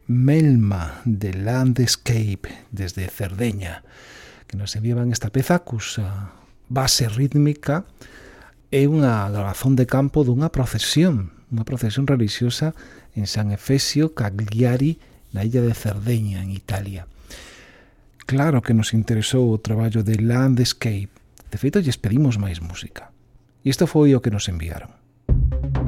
Melma de Landscape desde Cerdeña, que nos enviaban esta peza cusa base rítmica é unha grabazón de campo dunha procesión religiosa en San Efesio Cagliari, na illa de Cerdeña, en Italia. Claro que nos interesou o traballo de Landscape. De feito, lles pedimos máis música. E isto foi o que nos enviaron.